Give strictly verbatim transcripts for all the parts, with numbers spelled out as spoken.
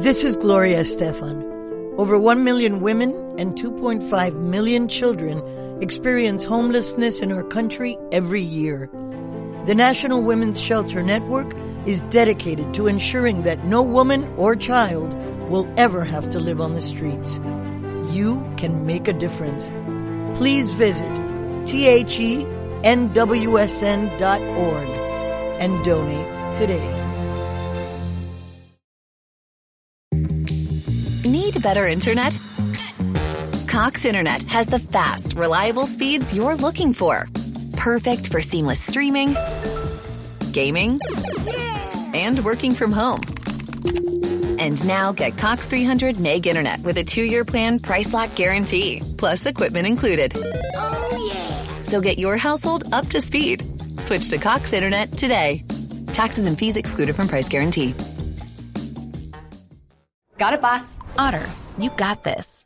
This is Gloria Estefan. Over one million women and two point five million children experience homelessness in our country every year. The National Women's Shelter Network is dedicated to ensuring that no woman or child will ever have to live on the streets. You can make a difference. Please visit T H E N W S N dot org and donate today. Need better internet? Cox Internet has the fast, reliable speeds you're looking for. Perfect for seamless streaming, gaming, and working from home. And now get Cox three hundred meg internet with a two-year plan price lock guarantee, plus equipment included. Oh, yeah. So get your household up to speed. Switch to Cox Internet today. Taxes and fees excluded from price guarantee. Got it, boss. Otter, you got this.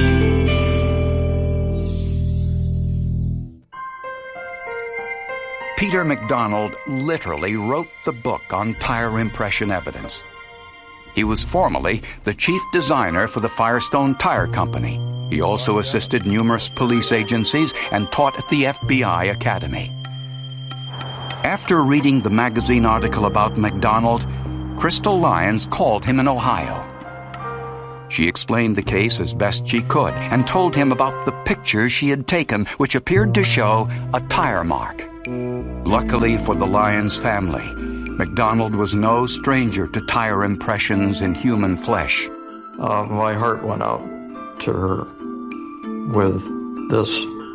Peter MacDonald literally wrote the book on tire impression evidence. He was formerly the chief designer for the Firestone Tire Company. He also assisted numerous police agencies and taught at the F B I Academy. After reading the magazine article about MacDonald, Crystal Lyons called him in Ohio. She explained the case as best she could and told him about the pictures she had taken, which appeared to show a tire mark. Luckily for the Lyons family, MacDonald was no stranger to tire impressions in human flesh. Uh, my heart went out to her with this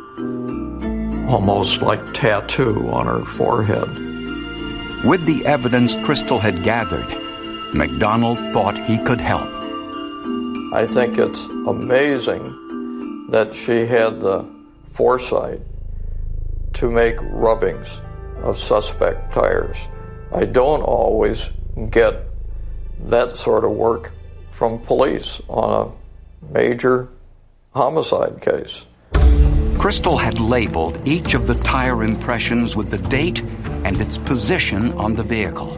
almost like tattoo on her forehead. With the evidence Crystal had gathered, MacDonald thought he could help. I think it's amazing that she had the foresight to make rubbings of suspect tires. I don't always get that sort of work from police on a major homicide case. Crystal had labeled each of the tire impressions with the date and its position on the vehicle.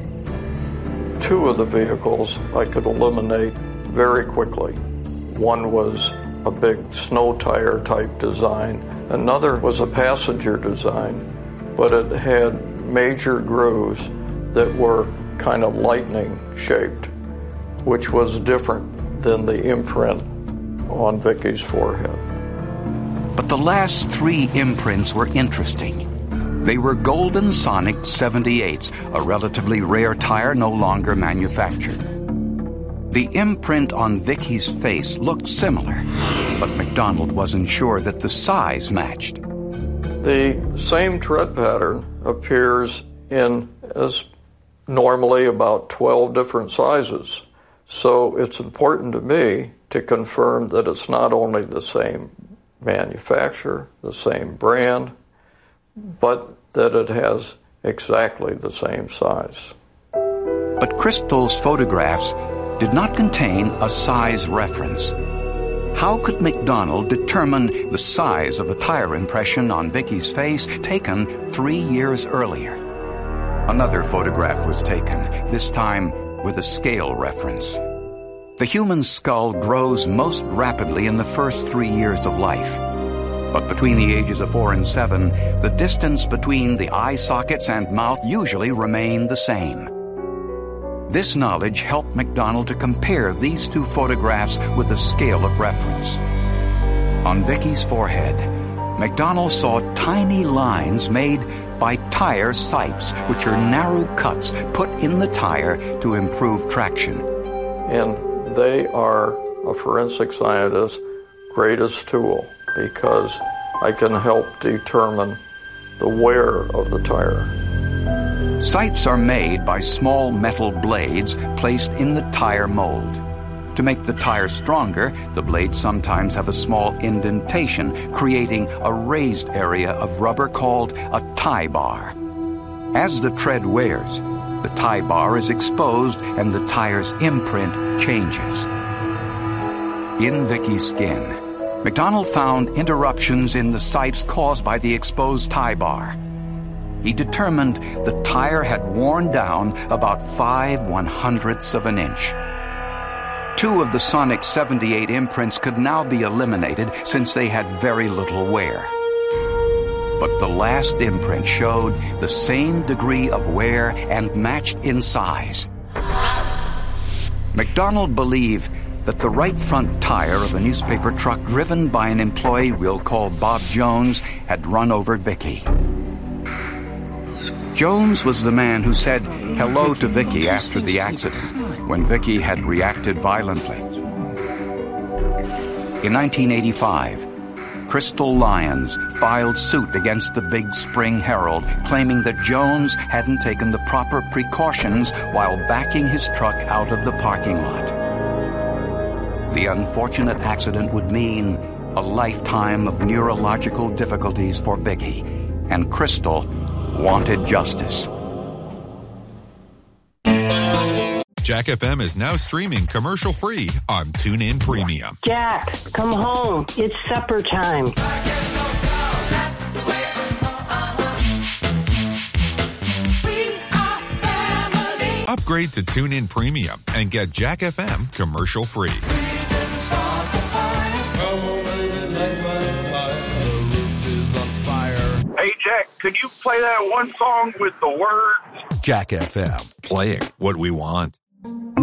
Two of the vehicles I could eliminate very quickly. One was a big snow tire type design. Another was a passenger design, but it had major grooves that were kind of lightning shaped, which was different than the imprint on Vicky's forehead. But the last three imprints were interesting. They were Golden Sonic seventy-eights, a relatively rare tire no longer manufactured. The imprint on Vicky's face looked similar, but MacDonald wasn't sure that the size matched. The same tread pattern appears in as normally about twelve different sizes. So it's important to me to confirm that it's not only the same manufacturer, the same brand, but that it has exactly the same size. But Crystal's photographs did not contain a size reference. How could MacDonald determine the size of a tire impression on Vicky's face taken three years earlier? Another photograph was taken, this time with a scale reference. The human skull grows most rapidly in the first three years of life. But between the ages of four and seven, the distance between the eye sockets and mouth usually remain the same. This knowledge helped MacDonald to compare these two photographs with a scale of reference. On Vicky's forehead, MacDonald saw tiny lines made by tire sipes, which are narrow cuts put in the tire to improve traction. And they are a forensic scientist's greatest tool because I can help determine the wear of the tire. Sipes are made by small metal blades placed in the tire mold. To make the tire stronger, the blades sometimes have a small indentation, creating a raised area of rubber called a tie bar. As the tread wears, the tie bar is exposed and the tire's imprint changes. In Vicky's skin, MacDonald found interruptions in the sipes caused by the exposed tie bar. He determined the tire had worn down about five one-hundredths of an inch. Two of the Sonic seventy-eight imprints could now be eliminated since they had very little wear. But the last imprint showed the same degree of wear and matched in size. McDonald believed that the right front tire of a newspaper truck driven by an employee we'll call Bob Jones had run over Vicky. Jones was the man who said hello to Vicky after the accident, when Vicky had reacted violently. In nineteen eighty-five, Crystal Lyons filed suit against the Big Spring Herald, claiming that Jones hadn't taken the proper precautions while backing his truck out of the parking lot. The unfortunate accident would mean a lifetime of neurological difficulties for Vicky, and Crystal wanted justice. Jack F M is now streaming commercial-free on TuneIn Premium. Jack, come home. It's supper time. Upgrade to TuneIn Premium and get Jack F M commercial-free. Hey, Jack, could you play that one song with the words? Jack F M, playing what we want.